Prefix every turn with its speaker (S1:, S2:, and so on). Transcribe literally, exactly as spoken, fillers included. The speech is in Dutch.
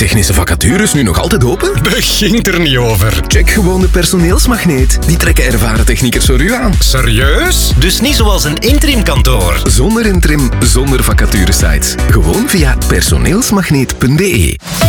S1: technische vacatures nu nog altijd open?
S2: Begint er niet over.
S1: Check gewoon de personeelsmagneet. Die trekken ervaren techniekers voor u aan.
S2: Serieus?
S3: Dus niet zoals een interimkantoor.
S1: Zonder interim, zonder vacaturesites. Gewoon via personeelsmagneet punt be.